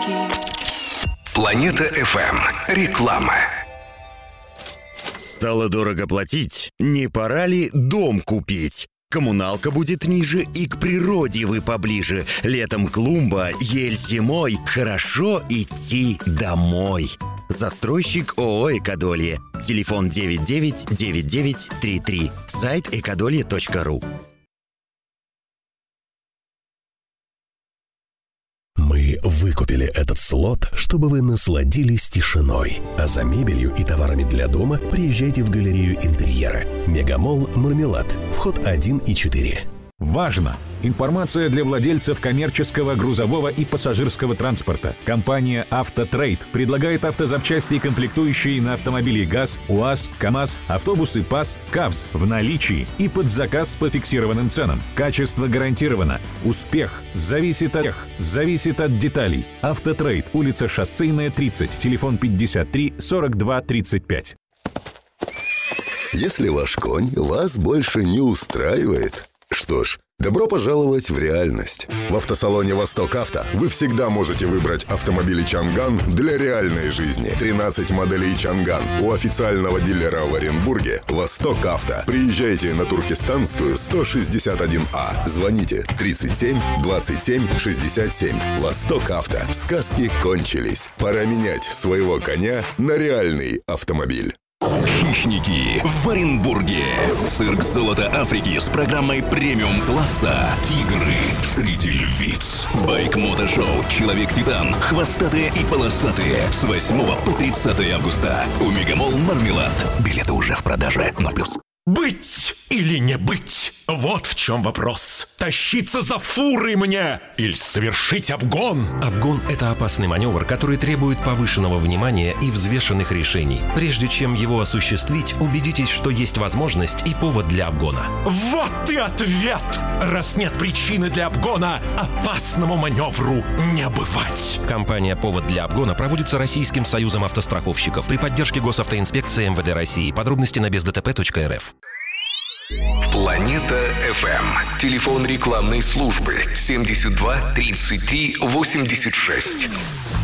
Планета FM. Реклама. Стало дорого платить? Не пора ли дом купить? Коммуналка будет ниже, и к природе вы поближе. Летом клумба, ель зимой. Хорошо идти домой. Застройщик ООО «Экодолье». Телефон 999933. Сайт экодолье.ру. Мы выкупили этот слот, чтобы вы насладились тишиной. А за мебелью и товарами для дома приезжайте в галерею интерьера. Мегамолл «Мармелад». Вход 1 и 4. Важно! Информация для владельцев коммерческого, грузового и пассажирского транспорта. Компания «Автотрейд» предлагает автозапчасти и комплектующие на автомобили ГАЗ, УАЗ, КАМАЗ, автобусы ПАЗ, КАВЗ в наличии и под заказ по фиксированным ценам. Качество гарантировано. Успех зависит от деталей. «Автотрейд», улица Шоссейная, 30, телефон 53 42 35. Если ваш конь вас больше не устраивает, что ж, добро пожаловать в реальность. В автосалоне «Восток Авто» вы всегда можете выбрать автомобили «Чанган» для реальной жизни. 13 моделей «Чанган» у официального дилера в Оренбурге «Восток Авто». Приезжайте на Туркестанскую, 161А. Звоните 37 27 67. «Восток Авто». Сказки кончились. Пора менять своего коня на реальный автомобиль. Хищники в Оренбурге. Цирк «Золото Африки» с программой премиум-класса. Тигры среди львиц. Байк-мотошоу «Человек-титан». Хвостатые и полосатые. С 8 по 30 августа. У Мегамолл «Мармелад». Билеты уже в продаже. 0+. Быть или не быть? Вот в чем вопрос. Тащиться за фурой мне или совершить обгон? Обгон – это опасный маневр, который требует повышенного внимания и взвешенных решений. Прежде чем его осуществить, убедитесь, что есть возможность и повод для обгона. Вот и ответ! Раз нет причины для обгона, опасному маневру не бывать. Компания «Повод для обгона» проводится Российским союзом автостраховщиков при поддержке Госавтоинспекции МВД России. Подробности на бездтп.рф. Планета FM. Телефон рекламной службы 72 33 86.